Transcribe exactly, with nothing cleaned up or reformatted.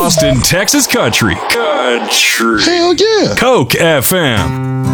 Austin, Texas country. Country. Hell yeah. Coke F M.